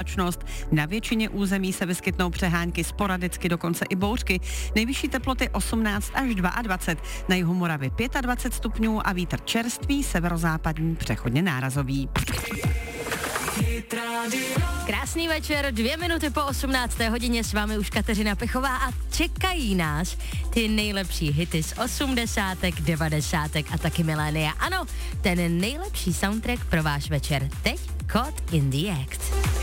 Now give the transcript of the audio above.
oblačnost. Na většině území se vyskytnou přehánky, sporadicky dokonce i bouřky. Nejvyšší teploty 18 až 22. Na jihu Moravy 25 stupňů a vítr čerstvý, severozápadní, přechodně nárazový. Krásný večer, 2 minuty po 18. hodině, s vámi už Kateřina Pechová a čekají nás ty nejlepší hity z 80., 90. a taky milénia. Ano, ten nejlepší soundtrack pro váš večer. Teď Caught in the Act.